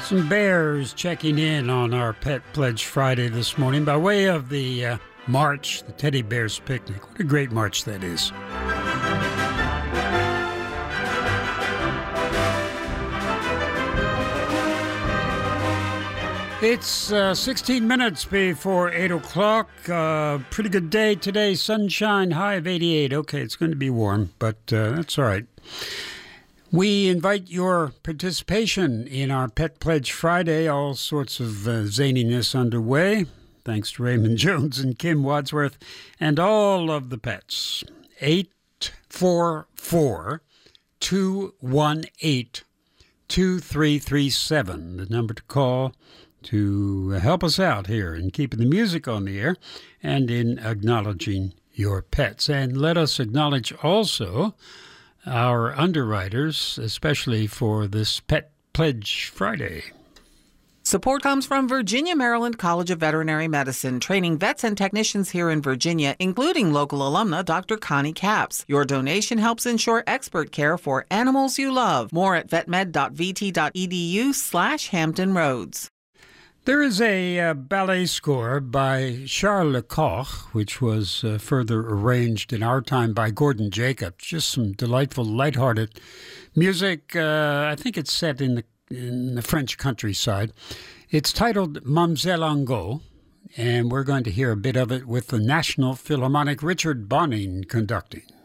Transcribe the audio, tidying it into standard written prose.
Some bears checking in on our Pet Pledge Friday this morning by way of the march, the Teddy Bears Picnic. What a great march that is. It's 16 minutes before 8 o'clock. Pretty good day today. Sunshine, high of 88. Okay, it's going to be warm, but that's all right. We invite your participation in our Pet Pledge Friday. All sorts of zaniness underway. Thanks to Raymond Jones and Kim Wadsworth and all of the pets. 844-218-2337, the number to call to help us out here in keeping the music on the air and in acknowledging your pets. And let us acknowledge also our underwriters, especially for this Pet Pledge Friday. Support comes from Virginia Maryland College of Veterinary Medicine, training vets and technicians here in Virginia, including local alumna Dr. Connie Capps. Your donation helps ensure expert care for animals you love. More at vetmed.vt.edu/Hampton Roads. There is a ballet score by Charles Lecoq, which was further arranged in our time by Gordon Jacobs. Just some delightful, lighthearted music. I think it's set in the French countryside. It's titled Mam'selle Angot, and we're going to hear a bit of it with the National Philharmonic Richard Bonning conducting.